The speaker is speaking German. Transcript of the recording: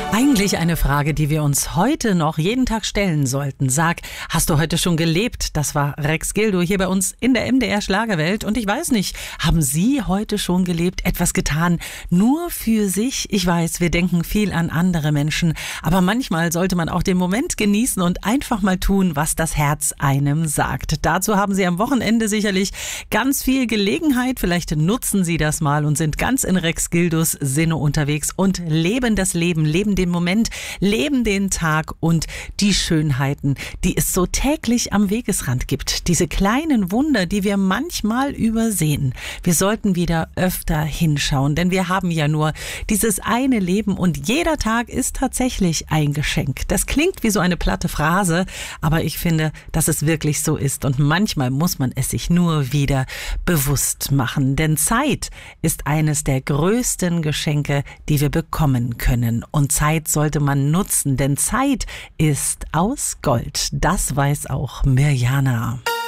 Eigentlich eine Frage, die wir uns heute noch jeden Tag stellen sollten. Sag, hast du heute schon gelebt? Das war Rex Gildo hier bei uns in der MDR Schlagerwelt. Und ich weiß nicht, haben Sie heute schon gelebt? Etwas getan? Nur für sich? Ich weiß, wir denken viel an andere Menschen. Aber manchmal sollte man auch den Moment genießen und einfach mal tun, was das Herz einem sagt. Dazu haben Sie am Wochenende sicherlich ganz viel Gelegenheit. Vielleicht nutzen Sie das mal und sind ganz in Rex Gildos Sinne unterwegs und leben das Leben, leben den Moment, leben den Tag und die Schönheiten, die es so täglich am Wegesrand gibt. Diese kleinen Wunder, die wir manchmal übersehen. Wir sollten wieder öfter hinschauen, denn wir haben ja nur dieses eine Leben und jeder Tag ist tatsächlich ein Geschenk. Das klingt wie so eine platte Phrase, aber ich finde, dass es wirklich so ist und manchmal muss man es sich nur wieder bewusst machen, denn Zeit ist eines der größten Geschenke, die wir bekommen können und Zeit sollte man nutzen, denn Zeit ist aus Gold. Das weiß auch Mirjana.